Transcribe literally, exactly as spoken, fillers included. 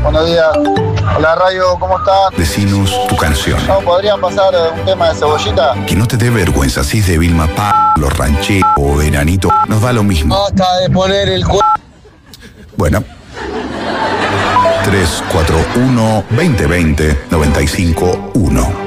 Buenos días. Hola, Radio, ¿cómo están? Decinos tu canción. ¿No podrían pasar un tema de Cebollita? Que no te dé vergüenza, si es de Vilma P, Los Rancheros o Veranito, nos da lo mismo. Basta de poner el cu... Bueno. tres cuatro uno, veinte veinte, noventa y cinco uno.